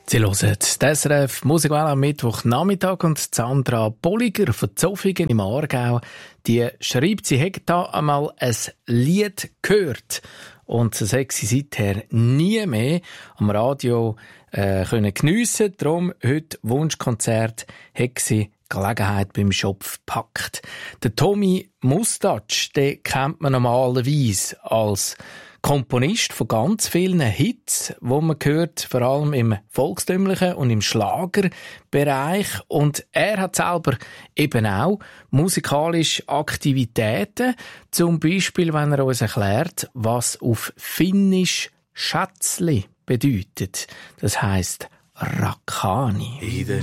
Sie hören das SRF Musikwelle am Mittwochnachmittag und Sandra Bolliger von Zofingen im Aargau, die schreibt, sie hätte da einmal ein Lied gehört und das hat sie seither nie mehr am Radio können geniessen. Darum heute Wunschkonzert hat sie Gelegenheit beim Schopf gepackt. Der Tommy Mustatsch, den kennt man normalerweise als Komponist von ganz vielen Hits, wo man hört, vor allem im volkstümlichen und im Schlagerbereich. Und er hat selber eben auch musikalische Aktivitäten. Zum Beispiel, wenn er uns erklärt, was auf Finnisch Schätzli bedeutet. Das heisst Rakani.